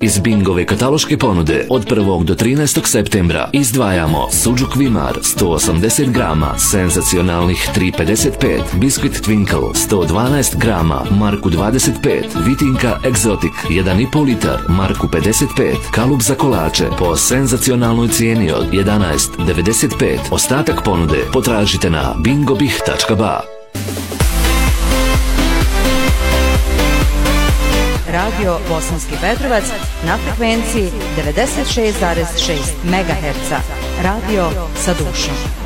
Iz Bingove kataloške ponude od 1. do 13. septembra izdvajamo Suđuk Vimar 180 grama, senzacionalnih 3,55, Biskvit Twinkle 112 grama, Marku 25, Vitinka Exotic 1,5 litar, Marku 55, kalup za kolače po senzacionalnoj cijeni od 11,95. Ostatak ponude potražite na bingobih.ba. Radio Bosanski Petrovac na frekvenciji 96,6 MHz. Radio sa dušom.